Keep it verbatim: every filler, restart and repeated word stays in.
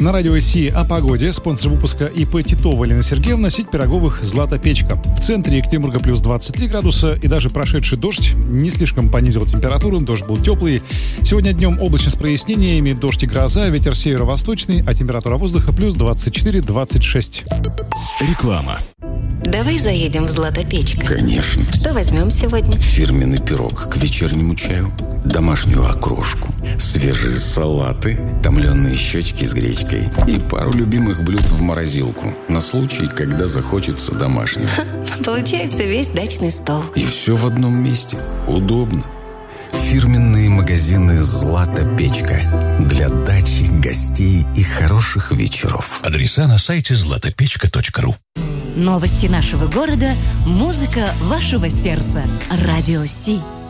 На радио Си о погоде. Спонсор выпуска ИП Титова Елена Сергеевна, сеть пироговых «Злата Печка». В центре Екатеринбурга плюс двадцать три градуса, и даже прошедший дождь не слишком понизил температуру, дождь был теплый. Сегодня днем облачно с прояснениями, дождь и гроза, ветер северо-восточный, а температура воздуха плюс двадцать четыре - двадцать шесть. Реклама. Давай заедем в «Злата Печка». Конечно. Что возьмем сегодня? Фирменный пирог к вечернему чаю, домашнюю окрошку, свежие салаты, томленые щечки с гречкой и пару любимых блюд в морозилку на случай, когда захочется домашнего. Получается весь дачный стол. И все в одном месте. Удобно. Фирменные магазины «Злата Печка» для дачи, гостей и хороших вечеров. Адреса на сайте злата печка точка ру. Новости нашего города, музыка вашего сердца. Радио Си.